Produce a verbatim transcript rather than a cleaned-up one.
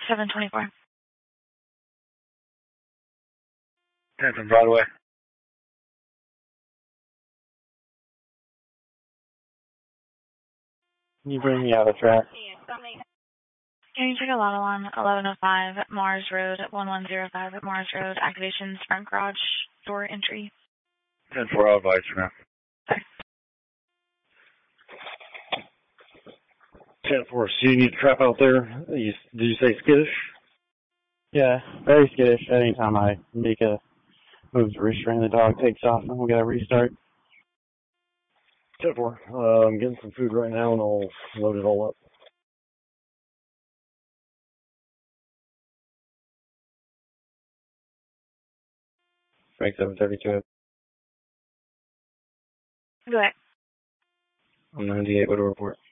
seven twenty-four. ten from Broadway. Can you bring me out of track? Can you check a lot on eleven oh five Mars Road, one one zero five Mars Road, activations front garage door entry? ten four, I'll advise for now. Sorry. ten four, so you need to trap out there. You, did you say skittish? Yeah, very skittish. Anytime I make a move to restrain, the dog takes off and we'll get a restart. ten four, uh, I'm getting some food right now and I'll load it all up. Break seven thirty-two. Go ahead. I'm ninety-eight, what to report?